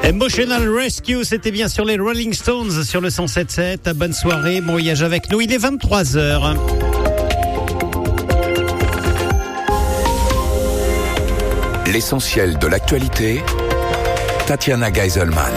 Emotional Rescue, c'était bien sur les Rolling Stones sur le 107.7. Bonne soirée, bon voyage avec nous, il est 23h. L'essentiel de l'actualité, Tatiana Geiselman.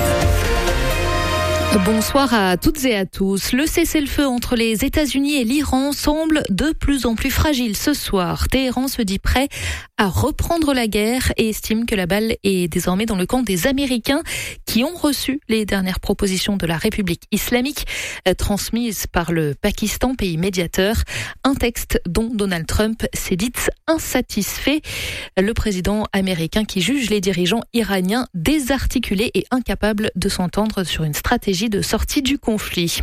Bonsoir à toutes et à tous. Le cessez-le-feu entre les États-Unis et l'Iran semble de plus en plus fragile ce soir. Téhéran se dit prêt à reprendre la guerre et estime que la balle est désormais dans le camp des Américains qui ont reçu les dernières propositions de la République islamique transmises par le Pakistan, pays médiateur. Un texte dont Donald Trump s'est dit insatisfait. Le président américain qui juge les dirigeants iraniens désarticulés et incapables de s'entendre sur une stratégie de sortie du conflit.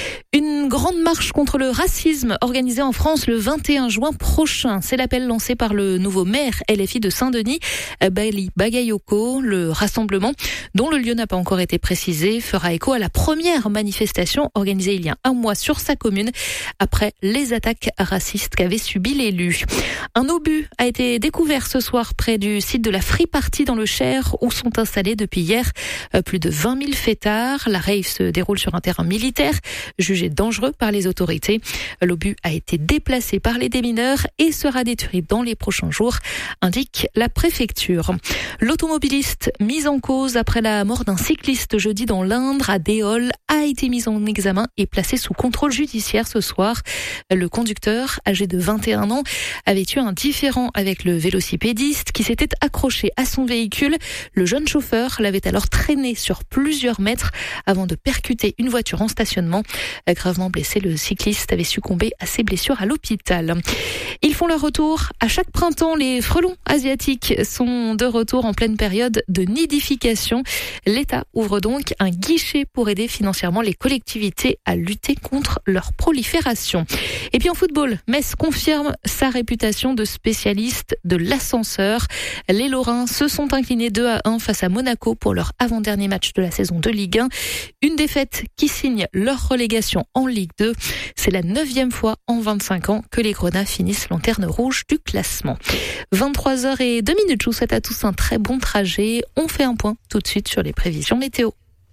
Une grande marche contre le racisme organisée en France le 21 juin prochain. C'est l'appel lancé par le nouveau maire LFI de Saint-Denis, Bali Bagayoko. Le rassemblement, dont le lieu n'a pas encore été précisé, fera écho à la première manifestation organisée il y a un mois sur sa commune après les attaques racistes qu'avait subi l'élu. Un obus a été découvert ce soir près du site de la Free Party dans le Cher où sont installés depuis hier plus de 20 000 fêtards. La rave se déroule sur un terrain militaire jugé dangereux par les autorités. L'obus a été déplacé par les démineurs et sera détruit dans les prochains jours, indique la préfecture. L'automobiliste mis en cause après la mort d'un cycliste jeudi dans l'Indre à Déol a été mis en examen et placé sous contrôle judiciaire ce soir. Le conducteur, âgé de 21 ans, avait eu un différend avec le vélocipédiste qui s'était accroché à son véhicule. Le jeune chauffeur l'avait alors traîné sur plusieurs mètres avant de percuter une voiture en stationnement. Gravement blessé, le cycliste avait succombé à ses blessures à l'hôpital. Ils font leur retour à chaque printemps. Les frelons asiatiques sont de retour en pleine période de nidification. L'État ouvre donc un guichet pour aider financièrement les collectivités à lutter contre leur prolifération. Et puis en football, Metz confirme sa réputation de spécialiste de l'ascenseur. Les Lorrains se sont inclinés 2-1 face à Monaco pour leur avant-dernier match de la saison de Ligue 1. Une défaite qui signe leur relégation en Ligue 2. C'est la 9e fois en 25 ans que les Grenats finissent lanterne rouge du classement. 23h02, je vous souhaite à tous un très bon trajet. On fait un point tout de suite sur les prévisions météo.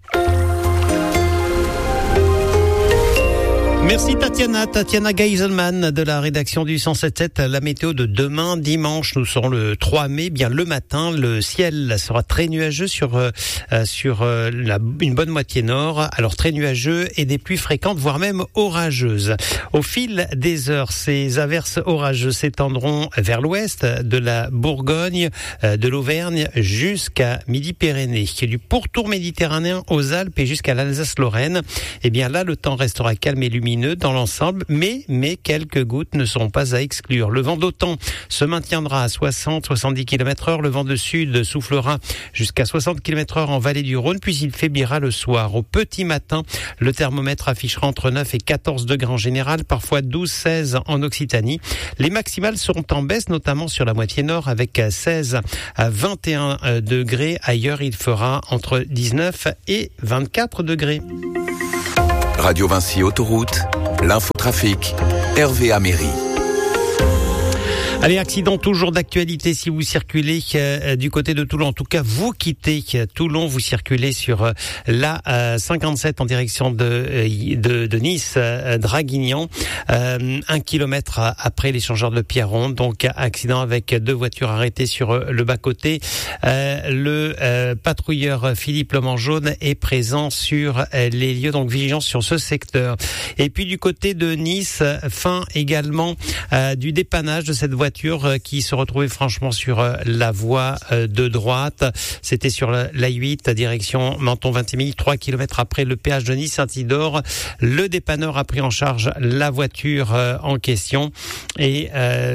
Merci Tatiana Geiselman de la rédaction du 107.7. La météo de demain, dimanche, nous serons le 3 mai. Bien le matin, le ciel sera très nuageux sur une bonne moitié nord. Alors très nuageux et des pluies fréquentes, voire même orageuses. Au fil des heures, ces averses orageuses s'étendront vers l'ouest de la Bourgogne, de l'Auvergne jusqu'à Midi-Pyrénées. Du pourtour méditerranéen aux Alpes et jusqu'à l'Alsace-Lorraine. Et bien là, le temps restera calme et lumineux dans l'ensemble, mais quelques gouttes ne seront pas à exclure. Le vent d'OTAN se maintiendra à 60-70 km/h. Le vent de sud soufflera jusqu'à 60 km/h en vallée du Rhône, puis il faiblira le soir. Au petit matin, le thermomètre affichera entre 9 et 14 degrés en général, parfois 12-16 en Occitanie. Les maximales seront en baisse, notamment sur la moitié nord, avec 16 à 21 degrés. Ailleurs, il fera entre 19 et 24 degrés. Radio Vinci Autoroute, l'infotrafic, Hervé Améry. Allez, accident toujours d'actualité si vous circulez du côté de Toulon. En tout cas, vous quittez Toulon, vous circulez sur la 57 en direction de Nice, Draguignan, 1 kilomètre après l'échangeur de Pierron. Donc, accident avec 2 voitures arrêtées sur le bas-côté. Le patrouilleur Philippe Le Mangeaune est présent sur les lieux, donc vigilance sur ce secteur. Et puis du côté de Nice, fin également du dépannage de cette voiture qui se retrouvait franchement sur la voie de droite. C'était sur l'A8, direction Menton-Vintimille, 3 km après le péage de Nice-Saint-Isidore. Le dépanneur a pris en charge la voiture en question et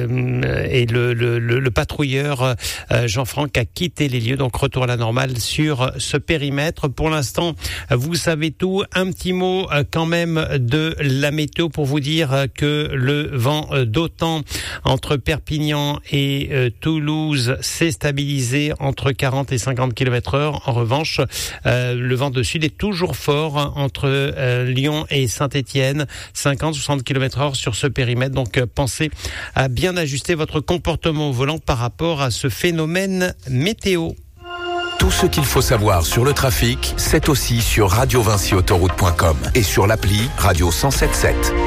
le patrouilleur Jean-Franck a quitté les lieux. Donc retour à la normale sur ce périmètre. Pour l'instant, vous savez tout. Un petit mot quand même de la météo pour vous dire que le vent d'OTAN entre Perpignan et Toulouse s'est stabilisé entre 40 et 50 km/h. En revanche, le vent de sud est toujours fort entre Lyon et Saint-Étienne, 50-60 km/h sur ce périmètre. Donc pensez à bien ajuster votre comportement au volant par rapport à ce phénomène météo. Tout ce qu'il faut savoir sur le trafic, c'est aussi sur radiovincyautoroute.com et sur l'appli Radio 107.7.